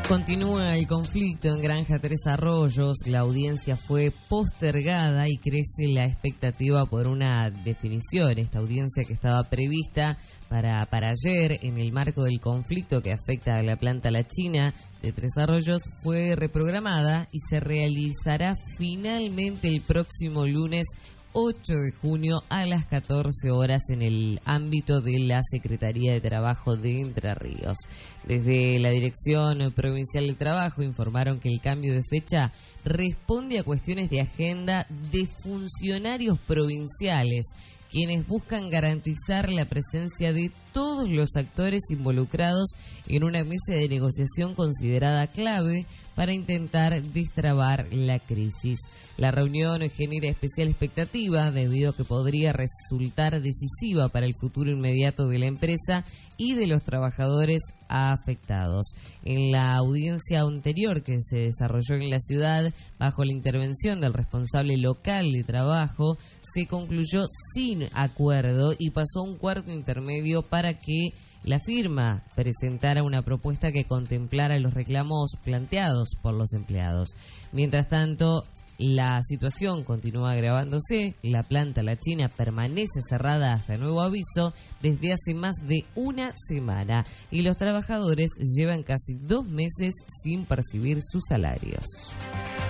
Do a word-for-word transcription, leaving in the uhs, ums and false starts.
Continúa el conflicto en Granja Tres Arroyos. La audiencia fue postergada y crece la expectativa por una definición. Esta audiencia que estaba prevista para, para ayer en el marco del conflicto que afecta a la planta La China de Tres Arroyos fue reprogramada y se realizará finalmente el próximo lunes ocho de junio a las catorce horas en el ámbito de la Secretaría de Trabajo de Entre Ríos. Desde la Dirección Provincial de Trabajo informaron que el cambio de fecha responde a cuestiones de agenda de funcionarios provinciales, quienes buscan garantizar la presencia de todos los actores involucrados en una mesa de negociación considerada clave para intentar destrabar la crisis. La reunión genera especial expectativa debido a que podría resultar decisiva para el futuro inmediato de la empresa y de los trabajadores afectados. En la audiencia anterior que se desarrolló en la ciudad, bajo la intervención del responsable local de trabajo, se concluyó sin acuerdo y pasó a un cuarto intermedio para que la firma presentara una propuesta que contemplara los reclamos planteados por los empleados. Mientras tanto, la situación continúa agravándose. La planta La China permanece cerrada hasta nuevo aviso desde hace más de una semana y los trabajadores llevan casi dos meses sin percibir sus salarios.